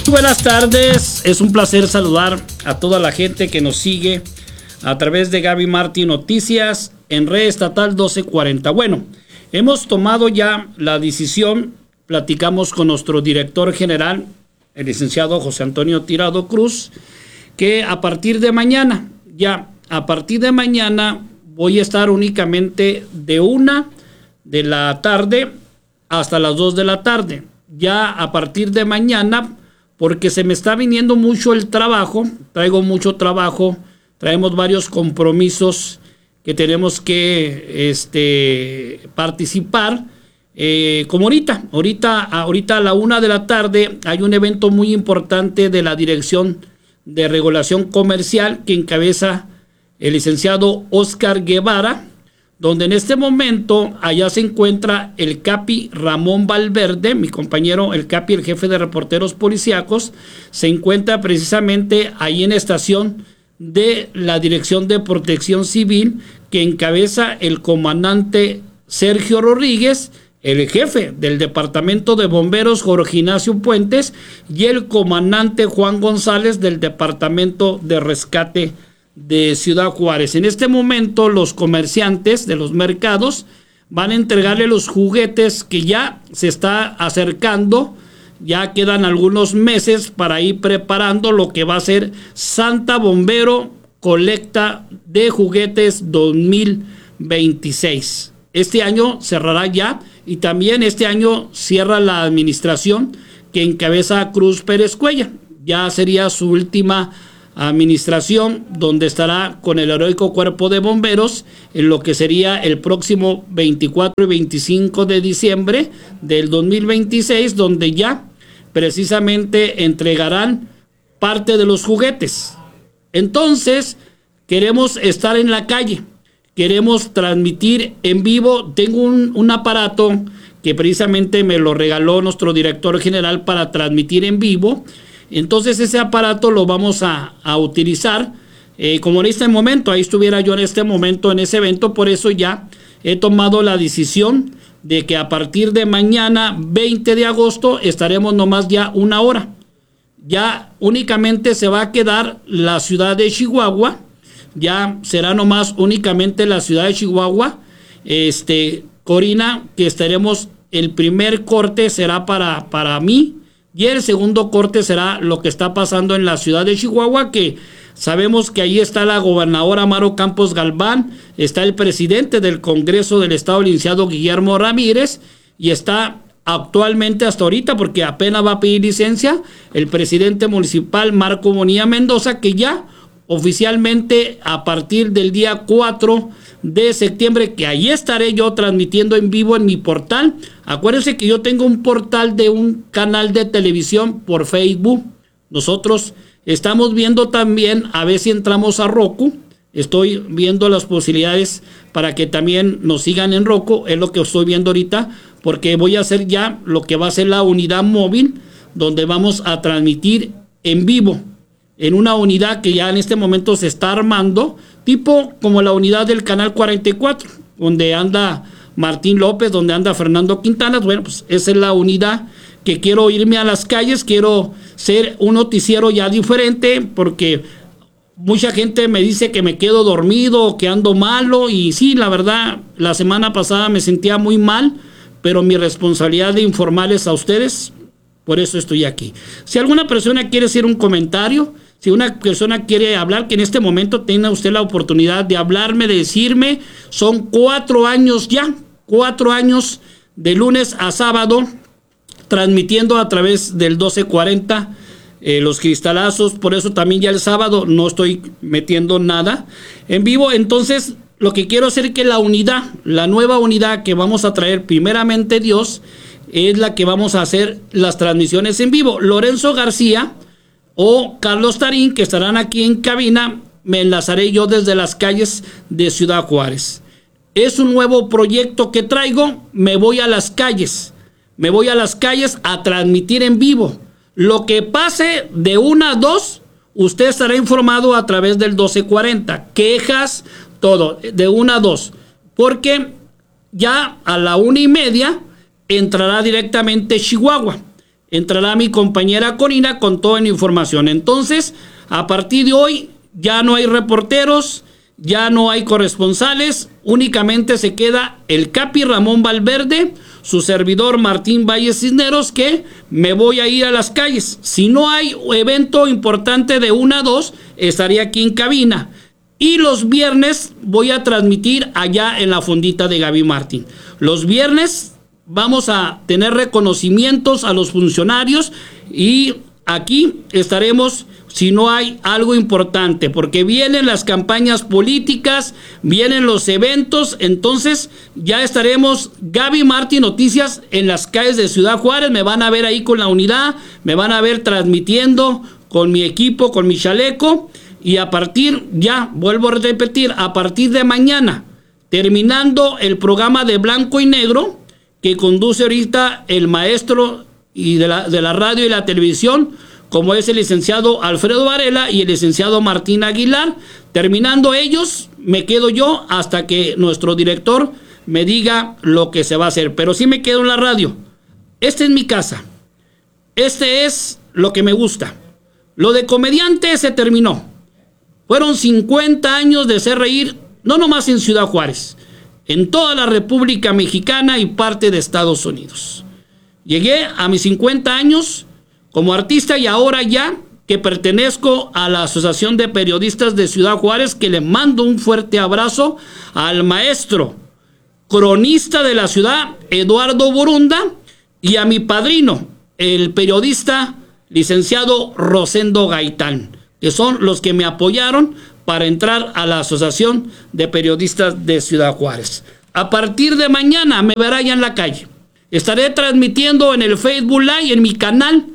Buenas tardes, es un placer saludar a toda la gente que nos sigue a través de Gaby Martín Noticias en Red Estatal 1240. Bueno, hemos tomado ya la decisión, platicamos con nuestro director general, el licenciado José Antonio Tirado Cruz, que a partir de mañana, voy a estar únicamente de 1 de la tarde hasta las 2 de la tarde. Ya a partir de mañana, porque se me está viniendo mucho el trabajo, traigo mucho trabajo, traemos varios compromisos que tenemos que participar, como ahorita a la 1 de la tarde hay un evento muy importante de la Dirección de Regulación Comercial que encabeza el licenciado Oscar Guevara, donde en este momento allá se encuentra el Capi Ramón Valverde, mi compañero, el Capi, el jefe de reporteros policíacos, se encuentra precisamente ahí en la estación de la Dirección de Protección Civil que encabeza el comandante Sergio Rodríguez, el jefe del Departamento de Bomberos Jorge Ignacio Puentes y el comandante Juan González del Departamento de Rescate de Ciudad Juárez. En este momento los comerciantes de los mercados van a entregarle los juguetes que ya se está acercando, ya quedan algunos meses para ir preparando lo que va a ser Santa Bombero Colecta de Juguetes 2026. Este año cerrará ya y también este año cierra la administración que encabeza Cruz Pérez Cuellar. Ya sería su última administración, donde estará con el heroico cuerpo de bomberos en lo que sería el próximo 24 y 25 de diciembre del 2026, donde ya precisamente entregarán parte de los juguetes. Entonces queremos estar en la calle, queremos transmitir en vivo. Tengo un aparato que precisamente me lo regaló nuestro director general para transmitir en vivo. Entonces ese aparato lo vamos a utilizar como en este momento, ahí estuviera yo en este momento en ese evento. Por eso ya he tomado la decisión de que a partir de mañana 20 de agosto estaremos nomás ya 1 hora. Ya únicamente se va a quedar la ciudad de Chihuahua, ya será nomás únicamente la ciudad de Chihuahua. Corina, que estaremos, el primer corte será para mí, y el segundo corte será lo que está pasando en la ciudad de Chihuahua, que sabemos que ahí está la gobernadora Amaro Campos Galván, está el presidente del Congreso del Estado, el licenciado Guillermo Ramírez, y está actualmente hasta ahorita, porque apenas va a pedir licencia, el presidente municipal Marco Bonilla Mendoza, que ya oficialmente a partir del día 4 de septiembre, que ahí estaré yo transmitiendo en vivo en mi portal. Acuérdense que yo tengo un portal de un canal de televisión por Facebook. Nosotros estamos viendo también a ver si entramos a Roku. Estoy viendo las posibilidades para que también nos sigan en Roku, es lo que estoy viendo ahorita, porque voy a hacer ya lo que va a ser la unidad móvil, donde vamos a transmitir en vivo, en una unidad que ya en este momento se está armando, tipo como la unidad del Canal 44, donde anda Martín López, donde anda Fernando Quintana. Bueno, pues esa es la unidad que quiero irme a las calles, quiero ser un noticiero ya diferente, porque mucha gente me dice que me quedo dormido, que ando malo, y sí, la verdad, la semana pasada me sentía muy mal, pero mi responsabilidad de informarles a ustedes, por eso estoy aquí. Si alguna persona quiere hacer un comentario, si una persona quiere hablar, que en este momento tenga usted la oportunidad de hablarme, de decirme, son 4 años ya, 4 años de lunes a sábado, transmitiendo a través del 1240, los cristalazos. Por eso también ya el sábado no estoy metiendo nada en vivo. Entonces lo que quiero hacer es que la unidad, la nueva unidad que vamos a traer, primeramente Dios, es la que vamos a hacer las transmisiones en vivo. Lorenzo García o Carlos Tarín, que estarán aquí en cabina, me enlazaré yo desde las calles de Ciudad Juárez. Es un nuevo proyecto que traigo, me voy a las calles a transmitir en vivo. Lo que pase de 1 a 2, usted estará informado a través del 1240. Quejas, todo, de 1 a 2. Porque ya a la 1:30 entrará directamente Chihuahua. entrará mi compañera Corina con toda la información. Entonces, a partir de hoy ya no hay reporteros, ya no hay corresponsales, únicamente se queda el Capi Ramón Valverde, su servidor Martín Valles Cisneros, que me voy a ir a las calles. Si no hay evento importante de 1 a 2, estaría aquí en cabina. Y los viernes voy a transmitir allá en la fondita de Gaby Martín. Los viernes vamos a tener reconocimientos a los funcionarios y aquí estaremos si no hay algo importante, porque vienen las campañas políticas, vienen los eventos, entonces ya estaremos Gaby Martín Noticias en las calles de Ciudad Juárez. Me van a ver ahí con la unidad, me van a ver transmitiendo con mi equipo, con mi chaleco, y a partir, ya vuelvo a repetir, a partir de mañana, terminando el programa de Blanco y Negro que conduce ahorita el maestro y de la radio y la televisión, como es el licenciado Alfredo Varela y el licenciado Martín Aguilar. Terminando ellos, me quedo yo hasta que nuestro director me diga lo que se va a hacer. Pero sí me quedo en la radio. Esta es mi casa. Este es lo que me gusta. Lo de comediante se terminó. Fueron 50 años de hacer reír, no nomás en Ciudad Juárez, en toda la República Mexicana y parte de Estados Unidos. Llegué a mis 50 años como artista y ahora ya que pertenezco a la Asociación de Periodistas de Ciudad Juárez, que le mando un fuerte abrazo al maestro cronista de la ciudad, Eduardo Borunda, y a mi padrino, el periodista licenciado Rosendo Gaitán, que son los que me apoyaron para entrar a la Asociación de Periodistas de Ciudad Juárez. A partir de mañana me verá ya en la calle. Estaré transmitiendo en el Facebook Live, en mi canal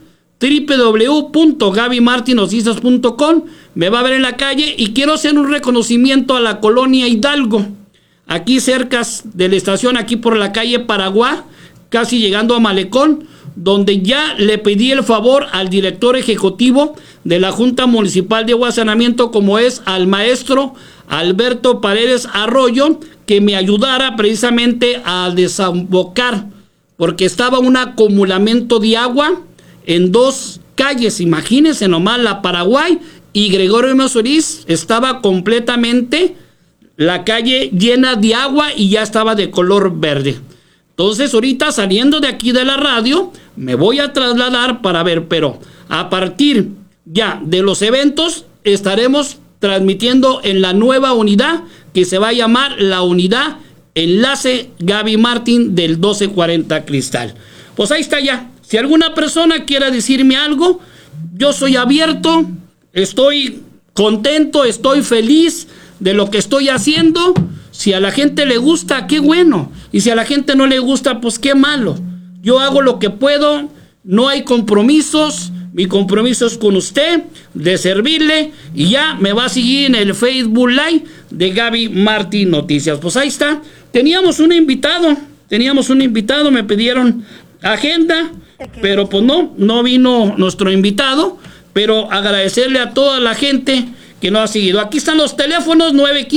www.gabymartinoticias.com. Me va a ver en la calle y quiero hacer un reconocimiento a la colonia Hidalgo, aquí cerca de la estación, aquí por la calle Paraguay, casi llegando a Malecón, donde ya le pedí el favor al director ejecutivo de la Junta Municipal de Agua y Saneamiento, como es al maestro Alberto Paredes Arroyo, que me ayudara precisamente a desembocar, porque estaba un acumulamiento de agua en 2 calles, imagínense nomás, la Paraguay y Gregorio Mosoriz, estaba completamente la calle llena de agua y ya estaba de color verde. Entonces ahorita saliendo de aquí de la radio, me voy a trasladar para ver, pero a partir ya de los eventos estaremos transmitiendo en la nueva unidad que se va a llamar la unidad Enlace Gaby Martín del 1240 Cristal. Pues ahí está ya. Si alguna persona quiera decirme algo, yo soy abierto, estoy contento, estoy feliz de lo que estoy haciendo. Si a la gente le gusta, qué bueno. Y si a la gente no le gusta, pues qué malo. Yo hago lo que puedo, no hay compromisos. Mi compromiso es con usted, de servirle. Y ya me va a seguir en el Facebook Live de Gaby Martín Noticias. Pues ahí está. Teníamos un invitado, me pidieron agenda, pero pues no vino nuestro invitado. Pero agradecerle a toda la gente que nos ha seguido. Aquí están los teléfonos: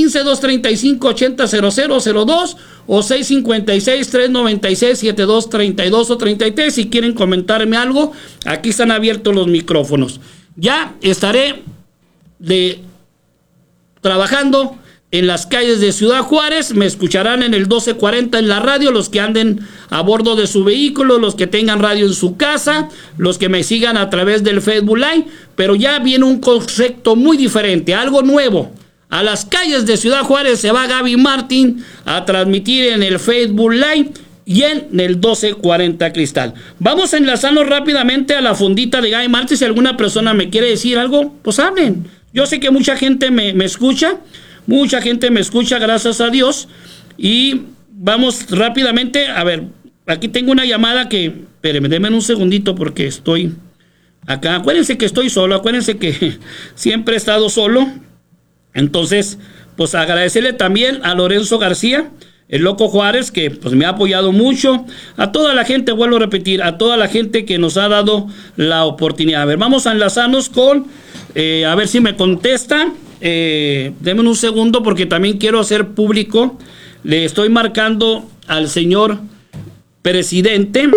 915-235-800002 o 656-396-7232 o 33. Si quieren comentarme algo, aquí están abiertos los micrófonos. Ya estaré trabajando en las calles de Ciudad Juárez. Me escucharán en el 1240 en la radio, los que anden a bordo de su vehículo, los que tengan radio en su casa, los que me sigan a través del Facebook Live. Pero ya viene un concepto muy diferente, algo nuevo. A las calles de Ciudad Juárez se va Gaby Martín a transmitir en el Facebook Live y en el 1240 Cristal. Vamos a enlazarnos rápidamente a la fondita de Gaby Martín. Si alguna persona me quiere decir algo, pues hablen. Yo sé que mucha gente me escucha. Mucha gente me escucha, gracias a Dios. Y vamos rápidamente. A ver, aquí tengo una llamada que... Espérenme, denme un segundito porque estoy acá. Acuérdense que estoy solo, acuérdense que siempre he estado solo. Entonces, pues agradecerle también a Lorenzo García, el Loco Juárez, que pues me ha apoyado mucho. A toda la gente, vuelvo a repetir, a toda la gente que nos ha dado la oportunidad. A ver, vamos a enlazarnos con... a ver si me contesta. Denme un segundo porque también quiero hacer público. Le estoy marcando al señor presidente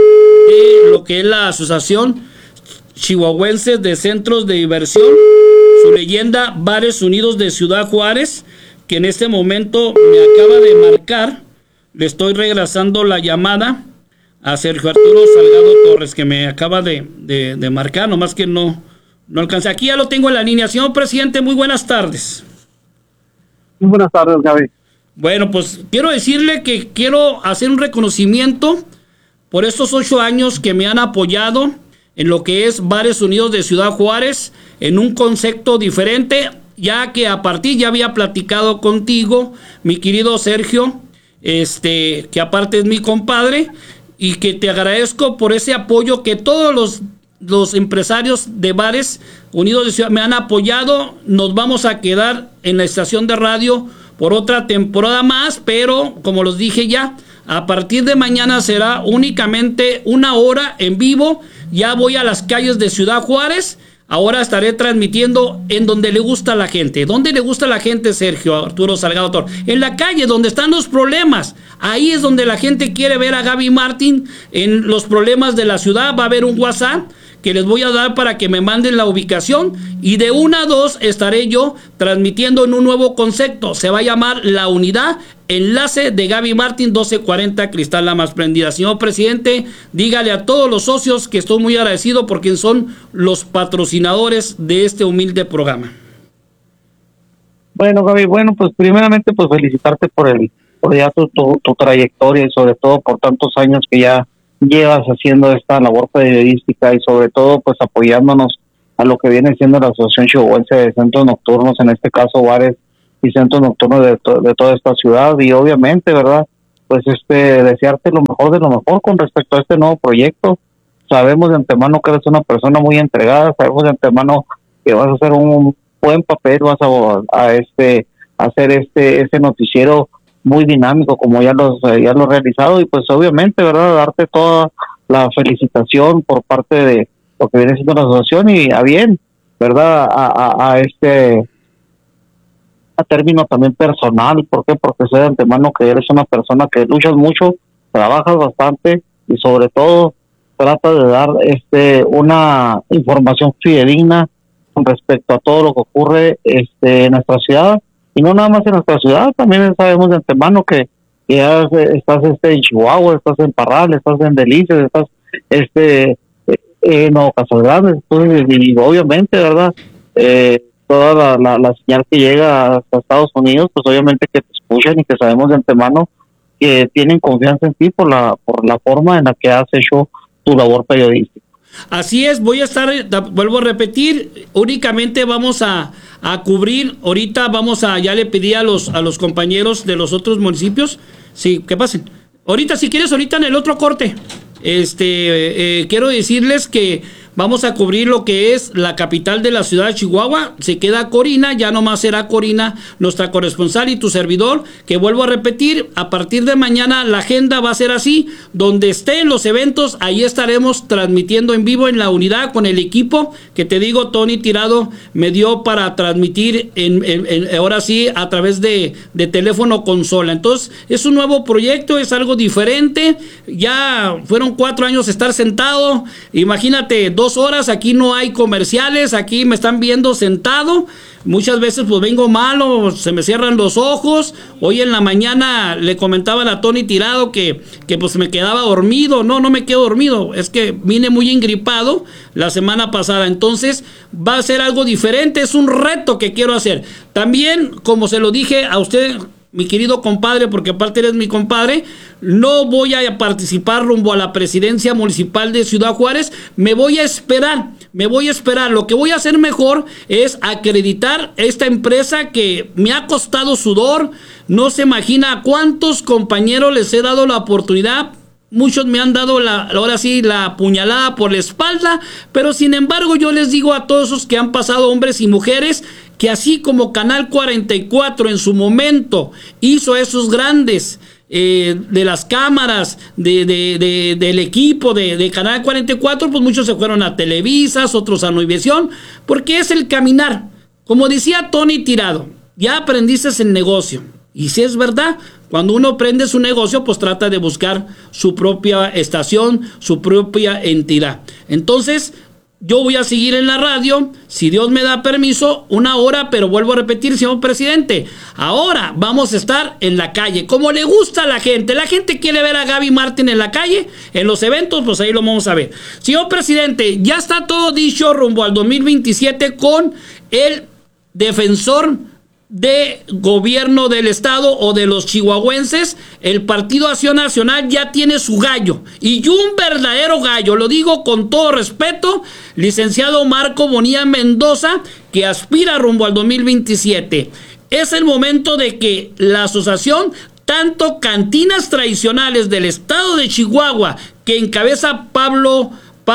de lo que es la Asociación Chihuahuense de Centros de Diversión, su leyenda Bares Unidos de Ciudad Juárez, que en este momento me acaba de marcar. Le estoy regresando la llamada a Sergio Arturo Salgado Torres, que me acaba de marcar, nomás que no alcancé. Aquí ya lo tengo en la línea. Señor presidente, muy buenas tardes. Muy buenas tardes, Gaby. Bueno, pues quiero decirle que quiero hacer un reconocimiento por estos 8 años que me han apoyado en lo que es Bares Unidos de Ciudad Juárez, en un concepto diferente, ya que ya había platicado contigo, mi querido Sergio, que aparte es mi compadre, y que te agradezco por ese apoyo que todos los empresarios de Bares Unidos de Ciudad me han apoyado. Nos vamos a quedar en la estación de radio por otra temporada más, pero como los dije ya, a partir de mañana será únicamente 1 hora en vivo. Ya voy a las calles de Ciudad Juárez. Ahora estaré transmitiendo en donde le gusta a la gente. ¿Dónde le gusta a la gente, Sergio Arturo Salgado Torres? En la calle, donde están los problemas. Ahí es donde la gente quiere ver a Gaby Martín en los problemas de la ciudad. Va a haber un WhatsApp que les voy a dar para que me manden la ubicación, y de 1 a 2 estaré yo transmitiendo en un nuevo concepto. Se va a llamar La Unidad, enlace de Gaby Martín, 1240 Cristal La Más Prendida. Señor presidente, dígale a todos los socios que estoy muy agradecido porque son los patrocinadores de este humilde programa. Bueno, Gaby, pues primeramente pues felicitarte por ya tu trayectoria, y sobre todo por tantos años que ya llevas haciendo esta labor periodística, y sobre todo pues apoyándonos a lo que viene siendo la Asociación Chihuahuense de Centros Nocturnos, en este caso bares y centros nocturnos de toda esta ciudad. Y obviamente, ¿verdad?, pues desearte lo mejor de lo mejor con respecto a este nuevo proyecto. Sabemos de antemano que eres una persona muy entregada, sabemos de antemano que vas a hacer un buen papel, vas a hacer este noticiero muy dinámico como ya lo has realizado. Y pues obviamente, ¿verdad?, darte toda la felicitación por parte de lo que viene siendo la asociación, y a bien, ¿verdad?, a término también personal. ¿Por qué? Porque sé de antemano que eres una persona que luchas mucho, trabajas bastante, y sobre todo trata de dar una información fidedigna con respecto a todo lo que ocurre en nuestra ciudad. Y no nada más en nuestra ciudad, también sabemos de antemano que ya estás en Chihuahua, estás en Parral, estás en Delicias, estás en Nuevo Casas Grandes. Entonces, y obviamente, ¿verdad?, toda la señal que llega hasta Estados Unidos, pues obviamente que te escuchan, y que sabemos de antemano que tienen confianza en ti por la forma en la que has hecho tu labor periodística. Así es, vuelvo a repetir, únicamente vamos a cubrir, ahorita ya le pedí a los compañeros de los otros municipios, sí, que pasen. Ahorita, si quieres, ahorita en el otro corte, quiero decirles que vamos a cubrir lo que es la capital de la ciudad de Chihuahua. Se queda Corina, ya nomás será Corina, nuestra corresponsal, y tu servidor, que vuelvo a repetir, a partir de mañana la agenda va a ser así: donde estén los eventos, ahí estaremos transmitiendo en vivo en La Unidad con el equipo que te digo, Tony Tirado me dio para transmitir ahora sí a través de teléfono consola. Entonces es un nuevo proyecto, es algo diferente. Ya fueron 4 años estar sentado, imagínate, 2 horas, aquí no hay comerciales, aquí me están viendo sentado. Muchas veces pues vengo malo, se me cierran los ojos. Hoy en la mañana le comentaban a Tony Tirado que pues me quedaba dormido. No me quedo dormido, es que vine muy engripado la semana pasada. Entonces va a ser algo diferente, es un reto que quiero hacer. También, como se lo dije a usted, mi querido compadre, porque aparte eres mi compadre, no voy a participar rumbo a la presidencia municipal de Ciudad Juárez. Me voy a esperar. Lo que voy a hacer mejor es acreditar esta empresa que me ha costado sudor. No se imagina a cuántos compañeros les he dado la oportunidad. Muchos me han dado ahora sí la puñalada por la espalda, pero sin embargo yo les digo a todos esos que han pasado, hombres y mujeres, que así como Canal 44 en su momento hizo esos grandes de las cámaras del equipo de Canal 44, pues muchos se fueron a Televisa, otros a Nuevisión, porque es el caminar. Como decía Tony Tirado, ya aprendiste el negocio. Y si es verdad, Cuando uno prende su negocio, pues trata de buscar su propia estación, su propia entidad. Entonces, yo voy a seguir en la radio, si Dios me da permiso, 1 hora, pero vuelvo a repetir, señor presidente, ahora vamos a estar en la calle, como le gusta a la gente quiere ver a Gaby Martín en la calle, en los eventos, pues ahí lo vamos a ver. Señor presidente, ya está todo dicho rumbo al 2027 con el defensor de gobierno del estado o de los chihuahuenses. El Partido Acción Nacional ya tiene su gallo, y un verdadero gallo, lo digo con todo respeto, licenciado Marco Bonilla Mendoza, que aspira rumbo al 2027. Es el momento de que la asociación, tanto Cantinas Tradicionales del estado de Chihuahua, que encabeza Pablo,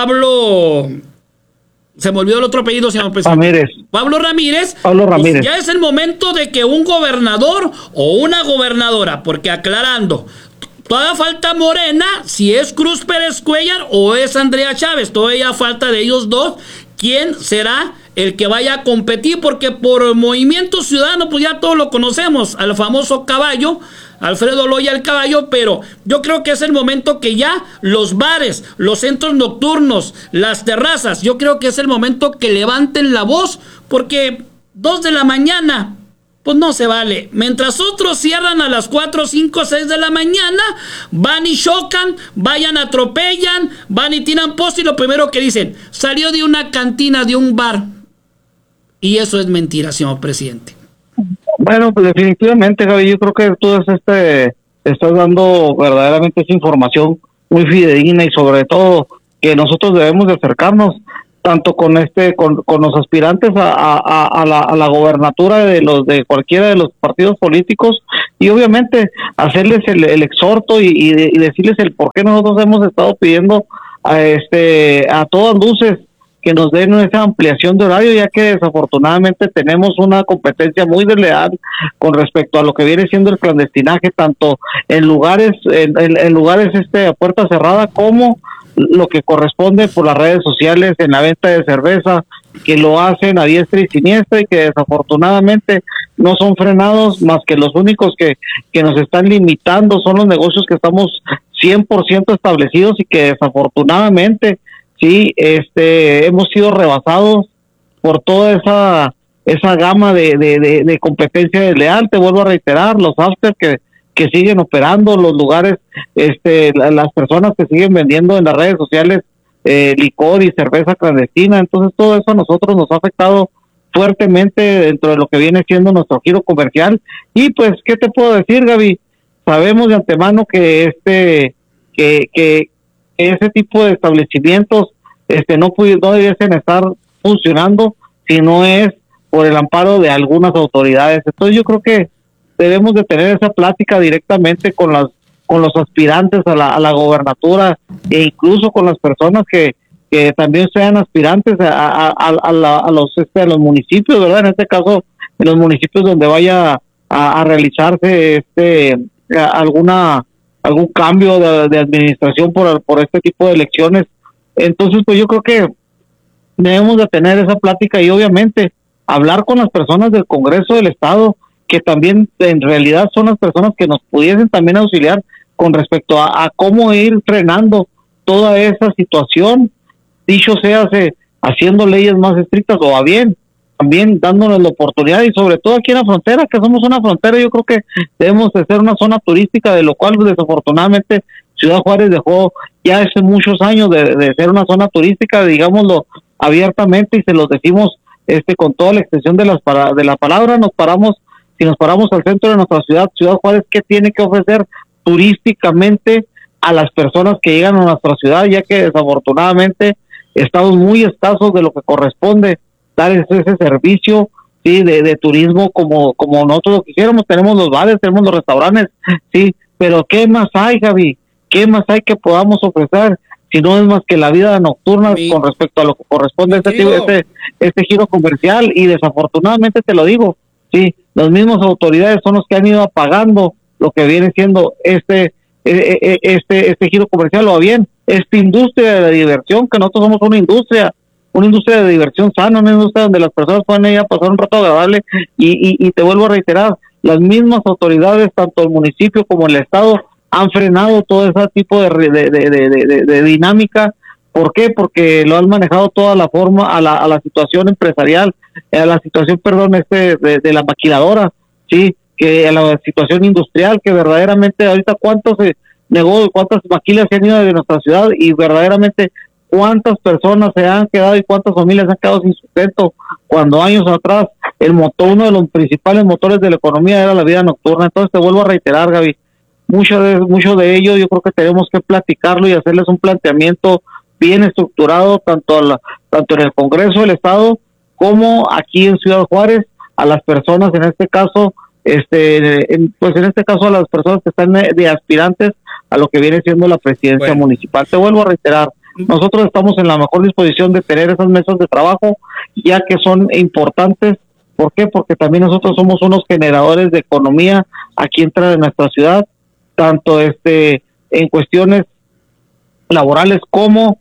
se me olvidó el otro apellido, señor presidente. Pablo Ramírez. Pues ya es el momento de que un gobernador o una gobernadora, porque aclarando, todavía falta Morena, si es Cruz Pérez Cuellar o es Andrea Chávez, todavía falta de ellos dos, quién será el que vaya a competir, porque por Movimiento Ciudadano, pues ya todos lo conocemos, al famoso caballo, Alfredo Loya el caballo, pero yo creo que es el momento que ya los bares, los centros nocturnos, las terrazas, yo creo que es el momento que levanten la voz, porque 2 de la mañana, pues no se vale. Mientras otros cierran a las 4, 5, 6 de la mañana, van y chocan, vayan, atropellan, van y tiran poste, y lo primero que dicen, salió de una cantina, de un bar. Y eso es mentira, señor presidente. Bueno, pues definitivamente, Gaby, yo creo que tú estás dando verdaderamente esa información muy fidedigna, y sobre todo que nosotros debemos de acercarnos tanto con los aspirantes a la gobernatura de cualquiera de los partidos políticos, y obviamente hacerles el exhorto y decirles el por qué nosotros hemos estado pidiendo a todas luces que nos den esa ampliación de horario, ya que desafortunadamente tenemos una competencia muy desleal con respecto a lo que viene siendo el clandestinaje, tanto en lugares a puerta cerrada, como lo que corresponde por las redes sociales en la venta de cerveza, que lo hacen a diestra y siniestra, y que desafortunadamente no son frenados, más que los únicos que nos están limitando son los negocios que estamos 100% establecidos, y que desafortunadamente sí, hemos sido rebasados por toda esa gama de competencia desleal. Te vuelvo a reiterar, los after que siguen operando, los lugares, las personas que siguen vendiendo en las redes sociales licor y cerveza clandestina. Entonces todo eso a nosotros nos ha afectado fuertemente dentro de lo que viene siendo nuestro giro comercial. Y pues, ¿qué te puedo decir, Gaby? Sabemos de antemano que ese tipo de establecimientos no debiesen estar funcionando si no es por el amparo de algunas autoridades. Entonces yo creo que debemos de tener esa plática directamente con los aspirantes a la gobernatura, e incluso con las personas que también sean aspirantes a los municipios, ¿verdad? En este caso, en los municipios donde vaya a realizarse algún cambio de administración por este tipo de elecciones. Entonces, pues yo creo que debemos de tener esa plática, y obviamente hablar con las personas del Congreso del Estado, que también en realidad son las personas que nos pudiesen también auxiliar con respecto a cómo ir frenando toda esa situación, dicho sea haciendo leyes más estrictas, o a bien también dándonos la oportunidad, y sobre todo aquí en la frontera, que somos una frontera, yo creo que debemos de ser una zona turística, de lo cual desafortunadamente Ciudad Juárez dejó ya hace muchos años de ser una zona turística, digámoslo abiertamente, y se los decimos con toda la extensión de la palabra. Si nos paramos al centro de nuestra ciudad, Ciudad Juárez, ¿qué tiene que ofrecer turísticamente a las personas que llegan a nuestra ciudad? Ya que desafortunadamente estamos muy escasos de lo que corresponde dar ese servicio, sí, de turismo como nosotros lo quisiéramos. Tenemos los bares, tenemos los restaurantes, sí, pero ¿qué más hay, Gaby? ¿Qué más hay que podamos ofrecer si no es más que la vida nocturna con respecto a lo que corresponde a este giro comercial? Y desafortunadamente te lo digo, sí, las mismas autoridades son los que han ido apagando lo que viene siendo este giro comercial, o bien esta industria de la diversión, que nosotros somos una industria de diversión sana, una industria donde las personas pueden ir a pasar un rato agradable, y te vuelvo a reiterar, las mismas autoridades, tanto el municipio como el estado, han frenado todo ese tipo de dinámica. ¿Por qué? Porque lo han manejado toda la forma a la situación empresarial, a la situación, perdón, de la maquiladora, sí, que a la situación industrial, que verdaderamente ahorita cuántos negocios, cuántas maquilas se han ido de nuestra ciudad y verdaderamente cuántas personas se han quedado y cuántas familias se han quedado sin sustento, cuando años atrás uno de los principales motores de la economía era la vida nocturna. Entonces te vuelvo a reiterar, Gaby, mucho de ello yo creo que tenemos que platicarlo y hacerles un planteamiento bien estructurado, tanto en el Congreso del Estado como aquí en Ciudad Juárez, a las personas, en este caso, a las personas que están de aspirantes a lo que viene siendo la presidencia municipal. Te vuelvo a reiterar, nosotros estamos en la mejor disposición de tener esas mesas de trabajo, ya que son importantes. ¿Por qué? Porque también nosotros somos unos generadores de economía aquí en nuestra ciudad, tanto en cuestiones laborales como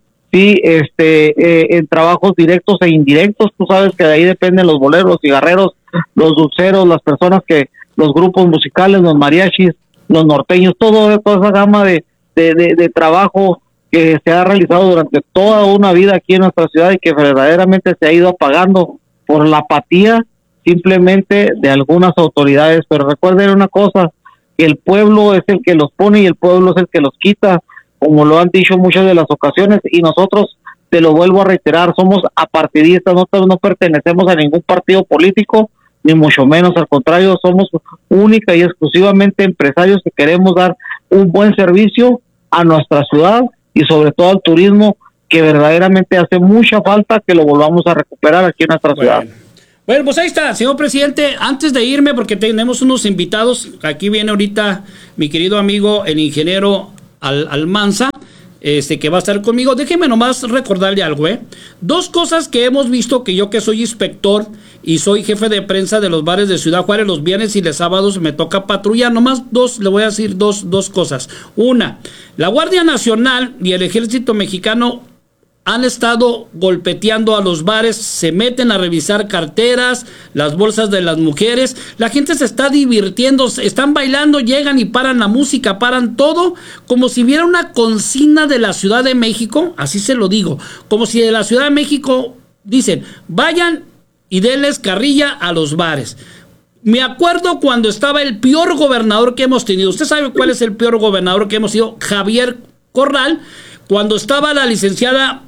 en trabajos directos e indirectos. Tú sabes que de ahí dependen los boleros, los cigarreros, los dulceros, las personas los grupos musicales, los mariachis, los norteños, toda esa gama de trabajo que se ha realizado durante toda una vida aquí en nuestra ciudad y que verdaderamente se ha ido apagando por la apatía simplemente de algunas autoridades. Pero recuerden una cosa, que el pueblo es el que los pone y el pueblo es el que los quita, como lo han dicho muchas de las ocasiones, y nosotros, te lo vuelvo a reiterar, somos apartidistas, nosotros no pertenecemos a ningún partido político, ni mucho menos, al contrario, somos única y exclusivamente empresarios que queremos dar un buen servicio a nuestra ciudad y sobre todo al turismo, que verdaderamente hace mucha falta que lo volvamos a recuperar aquí en nuestra ciudad. Bueno, pues ahí está, señor presidente. Antes de irme, porque tenemos unos invitados, aquí viene ahorita mi querido amigo, el ingeniero Almanza, que va a estar conmigo. Déjeme nomás recordarle algo, Dos cosas que hemos visto, que yo que soy inspector y soy jefe de prensa de los bares de Ciudad Juárez, los viernes y los sábados me toca patrullar. Nomás le voy a decir dos cosas. Una, la Guardia Nacional y el Ejército Mexicano han estado golpeteando a los bares, se meten a revisar carteras, las bolsas de las mujeres, la gente se está divirtiendo, están bailando, llegan y paran la música, paran todo, como si hubiera una consigna de la Ciudad de México, así se lo digo, como si de la Ciudad de México dicen, vayan y denles carrilla a los bares. Me acuerdo cuando estaba el peor gobernador que hemos tenido. ¿Usted sabe cuál es el peor gobernador que hemos tenido? Javier Corral. Cuando estaba la licenciada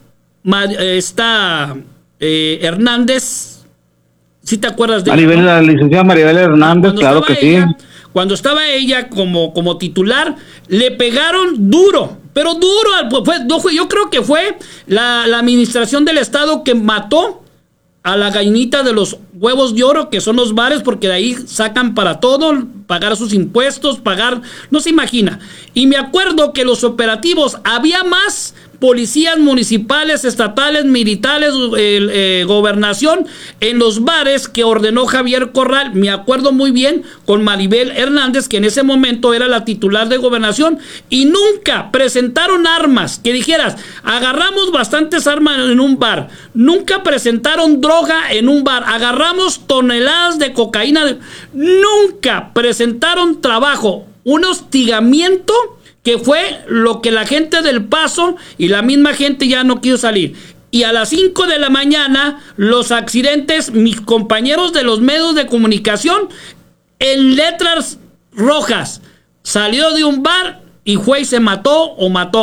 Hernández, ¿sí te acuerdas de ella, no? La licenciada Maribel Hernández, claro que sí. Cuando estaba ella como titular, le pegaron duro, pero duro. Yo creo que fue la administración del Estado que mató a la gallinita de los huevos de oro, que son los bares, porque de ahí sacan para todo, pagar sus impuestos, no se imagina. Y me acuerdo que los operativos, había más policías municipales, estatales, militares, gobernación, en los bares que ordenó Javier Corral. Me acuerdo muy bien con Maribel Hernández, que en ese momento era la titular de gobernación, y nunca presentaron armas, que dijeras, agarramos bastantes armas en un bar, nunca presentaron droga en un bar, agarramos toneladas de cocaína, nunca presentaron trabajo, un hostigamiento que fue lo que la gente del Paso y la misma gente ya no quiso salir. Y a las 5 de la mañana, los accidentes, mis compañeros de los medios de comunicación, en letras rojas, salió de un bar y fue y se mató,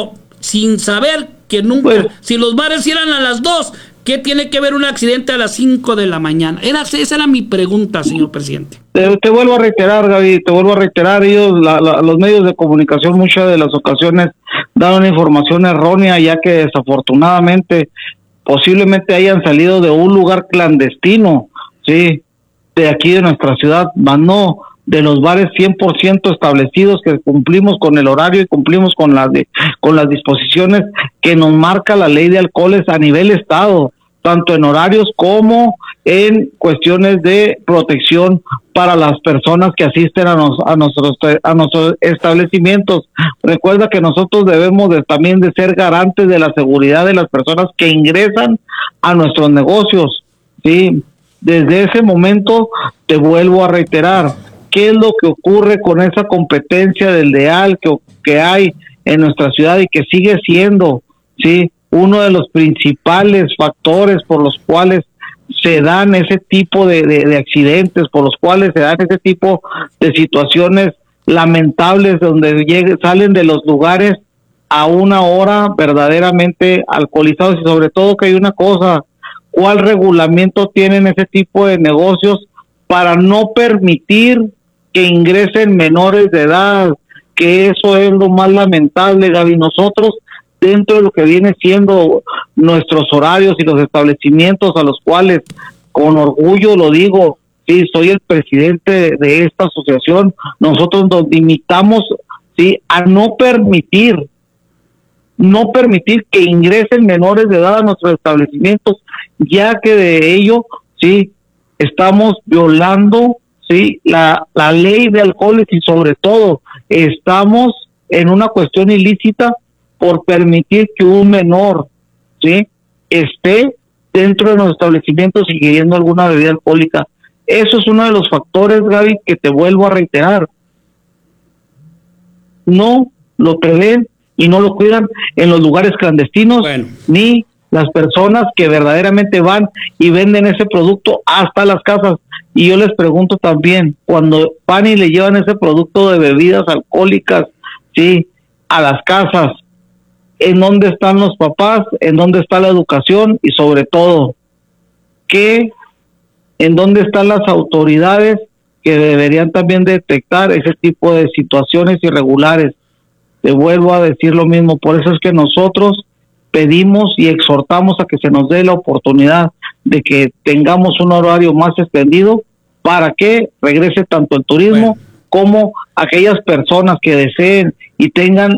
sin saber que nunca, si los bares eran a las 2, ¿qué tiene que ver un accidente a las 5 de la mañana? Esa era mi pregunta, señor presidente. Te vuelvo a reiterar, Gaby, ellos, los medios de comunicación, muchas de las ocasiones dan una información errónea, ya que desafortunadamente posiblemente hayan salido de un lugar clandestino, sí, de aquí de nuestra ciudad, más no de los bares 100% establecidos, que cumplimos con el horario y cumplimos con las disposiciones que nos marca la ley de alcoholes a nivel estado, tanto en horarios como en cuestiones de protección para las personas que asisten a nuestros establecimientos. Recuerda que nosotros debemos también de ser garantes de la seguridad de las personas que ingresan a nuestros negocios, ¿sí? Desde ese momento, te vuelvo a reiterar, qué es lo que ocurre con esa competencia desleal que hay en nuestra ciudad y que sigue siendo, ¿sí?, uno de los principales factores por los cuales se dan ese tipo de accidentes, por los cuales se dan ese tipo de situaciones lamentables donde salen de los lugares a una hora verdaderamente alcoholizados. Y sobre todo que hay una cosa, ¿cuál regulamiento tienen ese tipo de negocios para no permitir que ingresen menores de edad? Que eso es lo más lamentable, Gaby. Nosotros, dentro de lo que viene siendo nuestros horarios y los establecimientos a los cuales, con orgullo lo digo, sí, soy el presidente de esta asociación, nosotros nos limitamos, sí, a no permitir que ingresen menores de edad a nuestros establecimientos, ya que de ello, sí, estamos violando, sí, la ley de alcoholes y sobre todo estamos en una cuestión ilícita por permitir que un menor, sí, esté dentro de los establecimientos ingiriendo alguna bebida alcohólica. Eso es uno de los factores, Gaby, que te vuelvo a reiterar. No lo prevén y no lo cuidan en los lugares clandestinos, ni las personas que verdaderamente van y venden ese producto hasta las casas. Y yo les pregunto también, cuando van y le llevan ese producto de bebidas alcohólicas, sí, a las casas, ¿en dónde están los papás? ¿En dónde está la educación? Y sobre todo, ¿en dónde están las autoridades que deberían también detectar ese tipo de situaciones irregulares? Te vuelvo a decir lo mismo, por eso es que nosotros pedimos y exhortamos a que se nos dé la oportunidad de que tengamos un horario más extendido para que regrese tanto el turismo como aquellas personas que deseen y tengan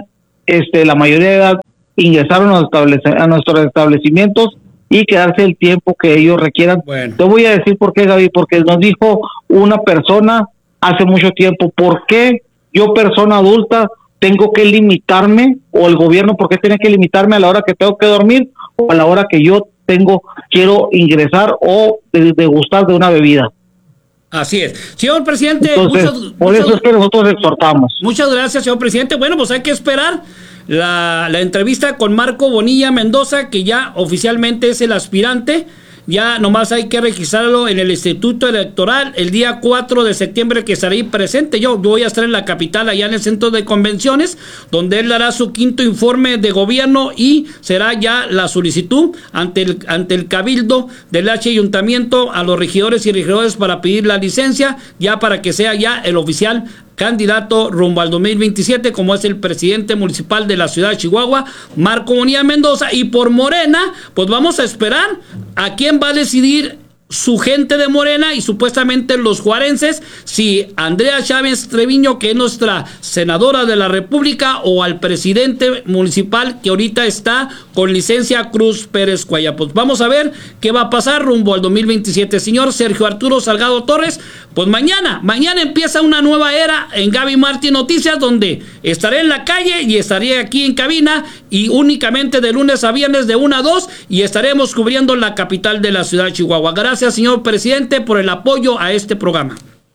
la mayoría de edad, ingresar a nuestros establecimientos y quedarse el tiempo que ellos requieran. Te voy a decir por qué, Gaby, porque nos dijo una persona hace mucho tiempo, ¿por qué yo, persona adulta, tengo que limitarme, o el gobierno, por qué tiene que limitarme a la hora que tengo que dormir o a la hora que yo quiero ingresar o degustar de una bebida? Así es. Señor presidente, entonces, por eso es que nosotros exhortamos. Muchas gracias, señor presidente. Bueno, pues hay que esperar la entrevista con Marco Bonilla Mendoza, que ya oficialmente es el aspirante. Ya nomás hay que registrarlo en el Instituto Electoral el día 4 de septiembre, que estaré presente. Yo voy a estar en la capital, allá en el centro de convenciones, donde él dará su quinto informe de gobierno y será ya la solicitud ante el cabildo del ayuntamiento a los regidores y regidoras para pedir la licencia, ya para que sea ya el oficial candidato rumbo al 2027, como es el presidente municipal de la ciudad de Chihuahua, Marco Bonilla Mendoza. Y por Morena, pues vamos a esperar a quién va a decidir su gente de Morena y supuestamente los juarenses, si Andrea Chávez Treviño, que es nuestra senadora de la República, o al presidente municipal que ahorita está con licencia, Cruz Pérez Cuaya. Pues vamos a ver qué va a pasar rumbo al 2027. Señor Sergio Arturo Salgado Torres, pues mañana empieza una nueva era en Gaby Martín Noticias, donde estaré en la calle y estaré aquí en cabina, y únicamente de lunes a viernes de 1 a 2, y estaremos cubriendo la capital de la ciudad de Chihuahua. Gracias, señor presidente, por el apoyo a este programa.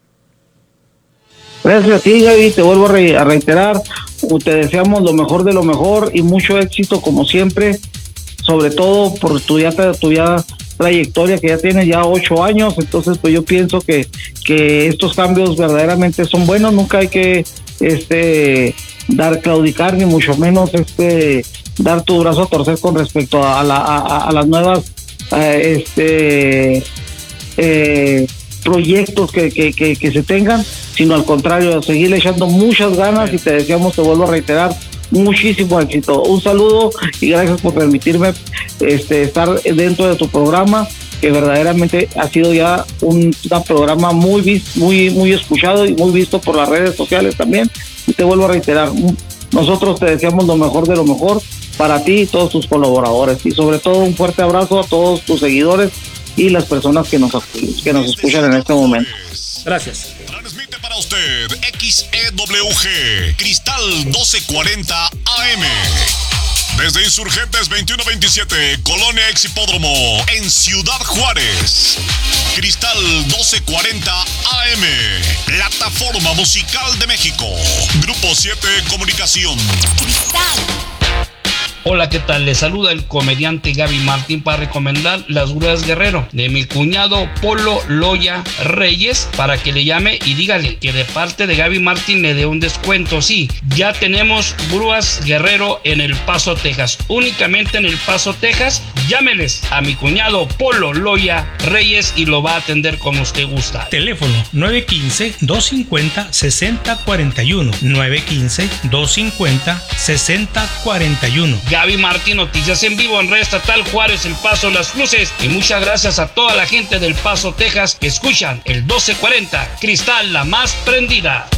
Gracias a ti, Gaby, te vuelvo a reiterar, te deseamos lo mejor de lo mejor y mucho éxito como siempre, sobre todo por tu trayectoria, que ya tienes ya 8 años. Entonces pues yo pienso que estos cambios verdaderamente son buenos. Nunca hay que claudicar, ni mucho menos dar tu brazo a torcer con respecto a las nuevas proyectos que se tengan, sino al contrario, seguirle echando muchas ganas, y te deseamos, te vuelvo a reiterar, muchísimo éxito. Un saludo y gracias por permitirme estar dentro de tu programa, que verdaderamente ha sido ya un programa muy escuchado y muy visto por las redes sociales también. Y te vuelvo a reiterar, nosotros te deseamos lo mejor de lo mejor para ti y todos tus colaboradores, y sobre todo un fuerte abrazo a todos tus seguidores y las personas que nos escuchan en este momento. Gracias. Transmite para usted XEWG Cristal 1240 AM. Desde Insurgentes 2127, Colonia Ex Hipódromo, en Ciudad Juárez. Cristal 1240 AM, plataforma musical de México. Grupo 7 Comunicación. Cristal. Hola, ¿qué tal? Les saluda el comediante Gaby Martín para recomendar Las Grúas Guerrero de mi cuñado Polo Loya Reyes, para que le llame y dígale que de parte de Gaby Martín le dé un descuento. Sí, ya tenemos Grúas Guerrero en El Paso, Texas. Únicamente en El Paso, Texas. Llámeles a mi cuñado Polo Loya Reyes y lo va a atender como usted gusta. Teléfono 915-250-6041. 915-250-6041. Gaby Martín, noticias en vivo en Red Estatal Juárez, El Paso, Las Cruces. Y muchas gracias a toda la gente del Paso, Texas, que escuchan el 1240 Cristal, la más prendida.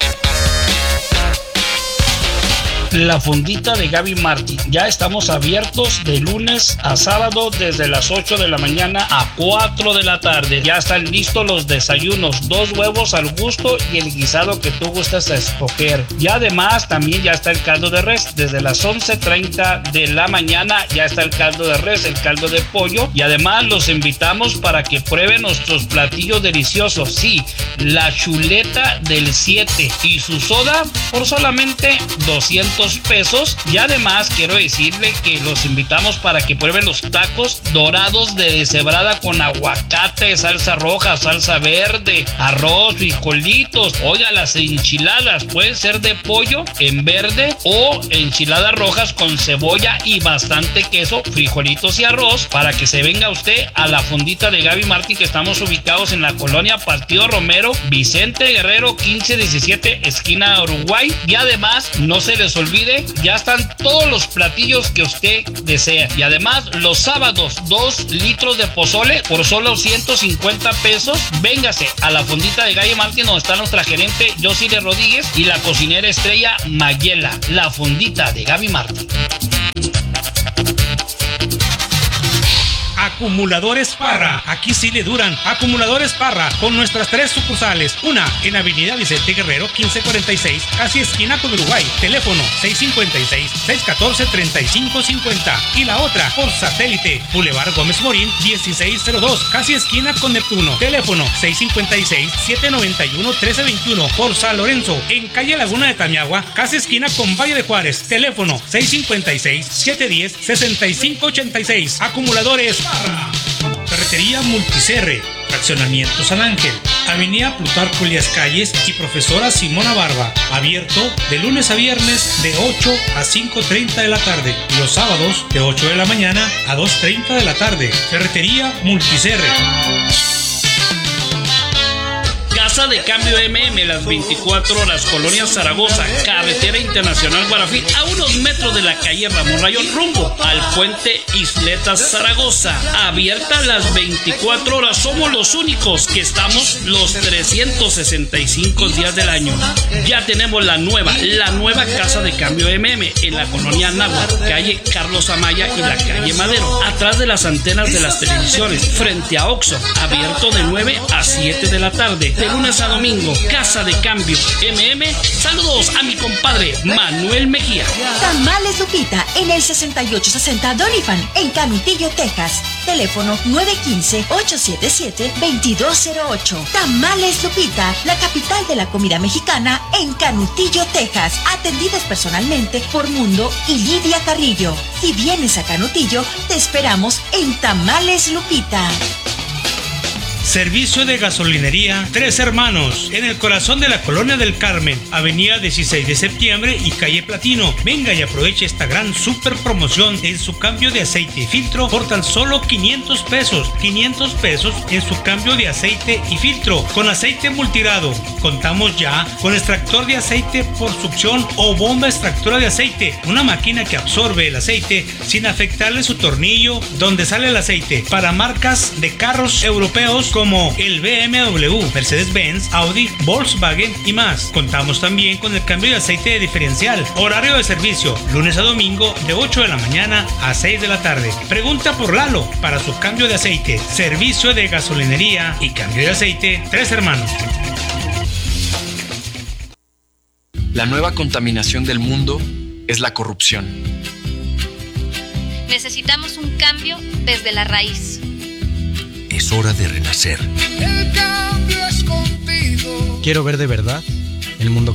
La fondita de Gaby Martín. Ya estamos abiertos de lunes a sábado desde las 8 de la mañana a 4 de la tarde. Ya están listos los desayunos, 2 huevos al gusto y el guisado que tú gustas a escoger. Y además también ya está el caldo de res. Desde las 11:30 de la mañana ya está el caldo de res, el caldo de pollo. Y además los invitamos para que prueben nuestros platillos deliciosos. Sí, la chuleta del 7 y su soda por solamente 200 pesos. Y además quiero decirle que los invitamos para que prueben los tacos dorados de deshebrada con aguacate, salsa roja, salsa verde, arroz, frijolitos. Oiga, las enchiladas pueden ser de pollo en verde o enchiladas rojas con cebolla y bastante queso, frijolitos y arroz, para que se venga usted a la fondita de Gaby Martín, que estamos ubicados en la colonia Partido Romero, Vicente Guerrero 1517, esquina Uruguay. Y además no se les olvide, ya están todos los platillos que usted desea. Y además los sábados 2 litros de pozole por solo 150 pesos. Véngase a la fondita de Gaby Martín, donde está nuestra gerente Yosile Rodríguez y la cocinera estrella Mayela. La fondita de Gaby Martín. Acumuladores Parra, aquí sí le duran. Acumuladores Parra, con nuestras 3 sucursales. Una en Avenida Vicente Guerrero 1546, casi esquina con Uruguay. Teléfono 656-614-3550. Y la otra por satélite, Boulevard Gómez Morín 1602, casi esquina con Neptuno. Teléfono 656-791-1321. Por San Lorenzo, en calle Laguna de Tamiagua, casi esquina con Valle de Juárez. Teléfono 656-710-6586. Acumuladores Parra. Ferretería Multicerre, Fraccionamiento San Ángel, Avenida Plutarco Elías Calles y Profesora Simona Barba. Abierto de lunes a viernes de 8 a 5:30 de la tarde y los sábados de 8 de la mañana a 2:30 de la tarde. Ferretería Multicerre. Casa de Cambio MM, las 24 horas, Colonia Zaragoza, Carretera Internacional Guarafí, a unos metros de la calle Ramón Rayón, rumbo al puente Isletas Zaragoza. Abierta las 24 horas, somos los únicos que estamos los 365 días del año. Ya tenemos la nueva Casa de Cambio MM en la Colonia Náhuatl, calle Carlos Amaya y la calle Madero, atrás de las antenas de las televisiones, frente a Oxxo, abierto de 9 a 7 de la tarde. De lunes a domingo, Casa de Cambio MM. Saludos a mi compadre Manuel Mejía. Tamales Lupita en el 6860 Doniphan en Canutillo, Texas. Teléfono 915-877-2208. Tamales Lupita, la capital de la comida mexicana en Canutillo, Texas. Atendidas personalmente por Mundo y Lidia Carrillo. Si vienes a Canutillo, te esperamos en Tamales Lupita. Servicio de gasolinería Tres Hermanos, en el corazón de la Colonia del Carmen, Avenida 16 de Septiembre y calle Platino. Venga y aproveche esta gran super promoción en su cambio de aceite y filtro por tan solo 500 pesos. 500 pesos en su cambio de aceite y filtro con aceite multigrado. Contamos ya con extractor de aceite por succión o bomba extractora de aceite, una máquina que absorbe el aceite sin afectarle su tornillo donde sale el aceite, para marcas de carros europeos como el BMW, Mercedes-Benz, Audi, Volkswagen y más. Contamos también con el cambio de aceite de diferencial. Horario de servicio, lunes a domingo de 8 de la mañana a 6 de la tarde. Pregunta por Lalo para su cambio de aceite. Servicio de gasolinería y cambio de aceite Tres Hermanos. La nueva contaminación del mundo es la corrupción. Necesitamos un cambio desde la raíz. Es hora de renacer. El cambio es contigo. Quiero ver de verdad el mundo